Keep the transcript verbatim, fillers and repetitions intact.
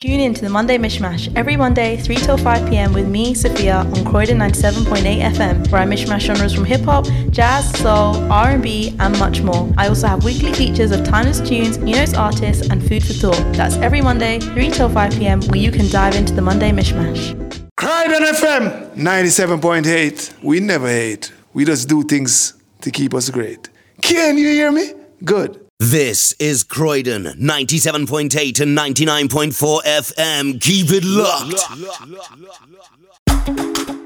Tune in to the Monday Mishmash every Monday, three till five p.m. with me, Sophia, on Croydon ninety-seven point eight F M, where I mishmash genres from hip-hop, jazz, soul, R and B, and much more. I also have weekly features of timeless tunes, new notes artists, and food for thought. That's every Monday, three till five p.m, where you can dive into the Monday Mishmash. Croydon F M ninety-seven point eight. We never hate. We just do things to keep us great. Can you hear me? Good. This is Croydon ninety-seven point eight and ninety-nine point four F M. Keep it locked.